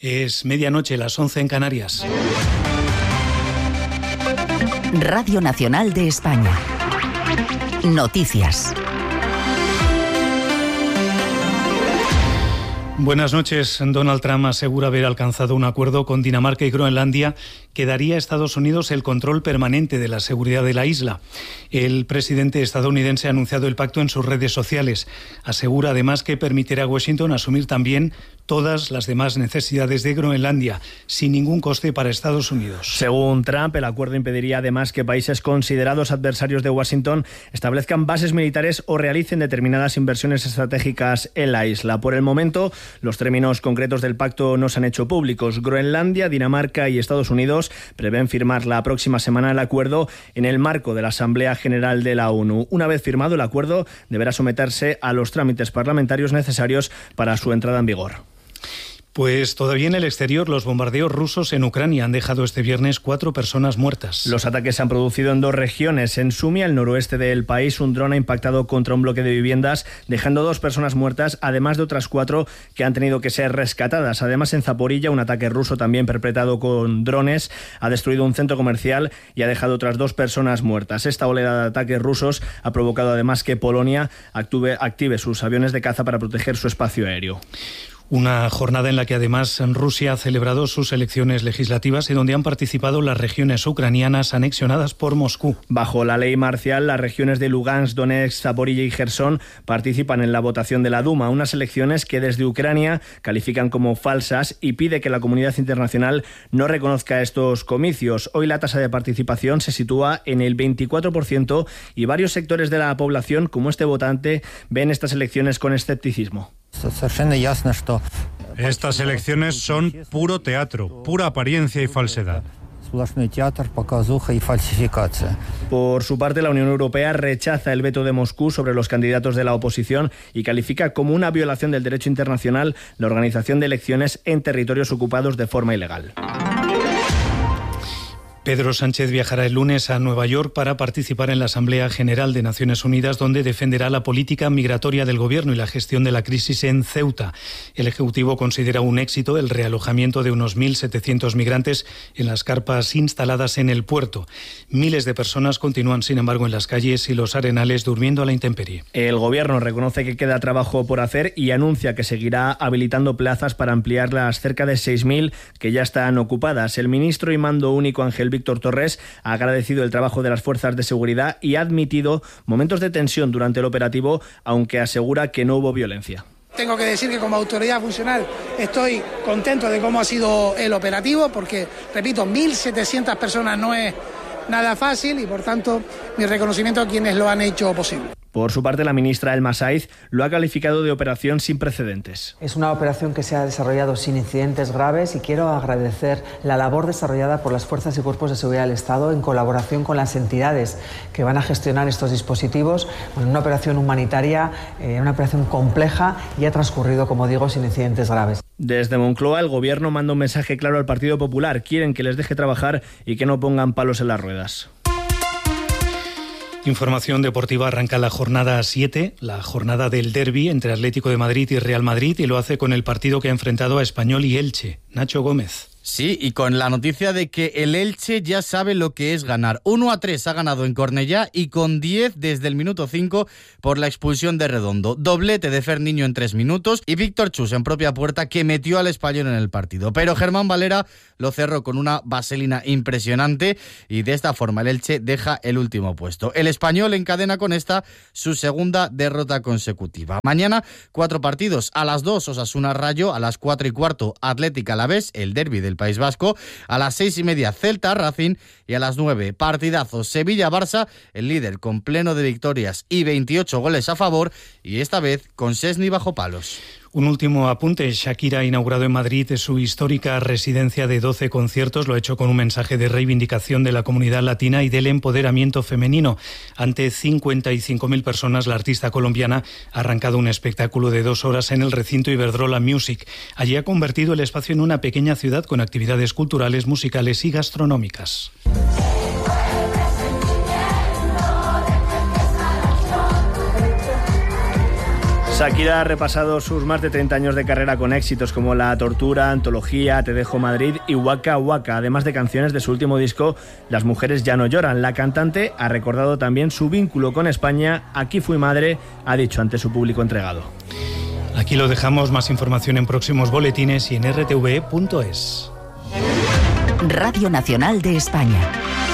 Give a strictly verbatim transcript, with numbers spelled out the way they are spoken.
Es medianoche, las once en Canarias. Radio Nacional de España. Noticias. Buenas noches. Donald Trump asegura haber alcanzado un acuerdo con Dinamarca y Groenlandia que daría a Estados Unidos el control permanente de la seguridad de la isla. El presidente estadounidense ha anunciado el pacto en sus redes sociales. Asegura además que permitirá a Washington asumir también todas las demás necesidades de Groenlandia, sin ningún coste para Estados Unidos. Según Trump, el acuerdo impediría además que países considerados adversarios de Washington establezcan bases militares o realicen determinadas inversiones estratégicas en la isla. Por el momento, los términos concretos del pacto no se han hecho públicos. Groenlandia, Dinamarca y Estados Unidos prevén firmar la próxima semana el acuerdo en el marco de la Asamblea General de la ONU. Una vez firmado el acuerdo, deberá someterse a los trámites parlamentarios necesarios para su entrada en vigor. Pues todavía en el exterior, los bombardeos rusos en Ucrania han dejado este viernes cuatro personas muertas. Los ataques se han producido en dos regiones. En Sumi, al noroeste del país, un dron ha impactado contra un bloque de viviendas, dejando dos personas muertas, además de otras cuatro que han tenido que ser rescatadas. Además, en Zaporilla, un ataque ruso también perpetrado con drones ha destruido un centro comercial y ha dejado otras dos personas muertas. Esta oleada de ataques rusos ha provocado además que Polonia actúe, active sus aviones de caza para proteger su espacio aéreo. Una jornada en la que además Rusia ha celebrado sus elecciones legislativas y donde han participado las regiones ucranianas anexionadas por Moscú. Bajo la ley marcial, las regiones de Lugansk, Donetsk, Zaporilla y Jersón participan en la votación de la Duma, unas elecciones que desde Ucrania califican como falsas y pide que la comunidad internacional no reconozca estos comicios. Hoy la tasa de participación se sitúa en el veinticuatro por ciento y varios sectores de la población, como este votante, ven estas elecciones con escepticismo. Estas elecciones son puro teatro, pura apariencia y falsedad. Por su parte, la Unión Europea rechaza el veto de Moscú sobre los candidatos de la oposición y califica como una violación del derecho internacional la organización de elecciones en territorios ocupados de forma ilegal. Pedro Sánchez viajará el lunes a Nueva York para participar en la Asamblea General de Naciones Unidas, donde defenderá la política migratoria del Gobierno y la gestión de la crisis en Ceuta. El Ejecutivo considera un éxito el realojamiento de unos mil setecientos migrantes en las carpas instaladas en el puerto. Miles de personas continúan, sin embargo, en las calles y los arenales durmiendo a la intemperie. El Gobierno reconoce que queda trabajo por hacer y anuncia que seguirá habilitando plazas para ampliar las cerca de seis mil que ya están ocupadas. El ministro y mando único Ángel Víctor Torres ha agradecido el trabajo de las fuerzas de seguridad y ha admitido momentos de tensión durante el operativo, aunque asegura que no hubo violencia. Tengo que decir que como autoridad funcional estoy contento de cómo ha sido el operativo, porque, repito, mil setecientas personas no es nada fácil y, por tanto, mi reconocimiento a quienes lo han hecho posible. Por su parte, la ministra Elma Saiz lo ha calificado de operación sin precedentes. Es una operación que se ha desarrollado sin incidentes graves y quiero agradecer la labor desarrollada por las fuerzas y cuerpos de seguridad del Estado en colaboración con las entidades que van a gestionar estos dispositivos. Bueno, una operación humanitaria, eh, una operación compleja y ha transcurrido, como digo, sin incidentes graves. Desde Moncloa, el Gobierno manda un mensaje claro al Partido Popular. Quieren que les deje trabajar y que no pongan palos en las ruedas. Información deportiva. Arranca la jornada siete, la jornada del derbi entre Atlético de Madrid y Real Madrid, y lo hace con el partido que ha enfrentado a Español y Elche. Nacho Gómez. Sí, y con la noticia de que el Elche ya sabe lo que es ganar. uno a tres ha ganado en Cornellá y con diez desde el minuto cinco por la expulsión de Redondo. Doblete de Ferniño en tres minutos y Víctor Chus en propia puerta, que metió al Español en el partido. Pero Germán Valera lo cerró con una vaselina impresionante y de esta forma el Elche deja el último puesto. El Español encadena con esta su segunda derrota consecutiva. Mañana cuatro partidos. A las dos Osasuna Rayo, a las cuatro y cuarto Atlético Alavés, el derbi del País Vasco, a las seis y media Celta Racing y a las nueve partidazo Sevilla-Barça, el líder con pleno de victorias y veintiocho goles a favor, y esta vez con Szczęsny bajo palos. Un último apunte. Shakira ha inaugurado en Madrid su histórica residencia de doce conciertos. Lo ha hecho con un mensaje de reivindicación de la comunidad latina y del empoderamiento femenino. Ante cincuenta y cinco mil personas, la artista colombiana ha arrancado un espectáculo de dos horas en el recinto Iberdrola Music. Allí ha convertido el espacio en una pequeña ciudad con actividades culturales, musicales y gastronómicas. Shakira ha repasado sus más de treinta años de carrera con éxitos como La Tortura, Antología, Te dejo Madrid y Waka Waka, además de canciones de su último disco Las mujeres ya no lloran. La cantante ha recordado también su vínculo con España. Aquí fui madre, ha dicho ante su público entregado. Aquí lo dejamos, más información en próximos boletines y en r t v punto es. Radio Nacional de España.